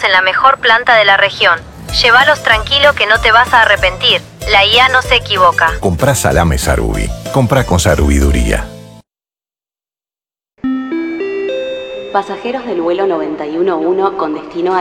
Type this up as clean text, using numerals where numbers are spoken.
en la mejor planta de la región. Llévalos tranquilo que no te vas a arrepentir. La IA no se equivoca. Comprá salame Sarubi. Comprá con sarubiduría. Pasajeros del vuelo 911 con destino a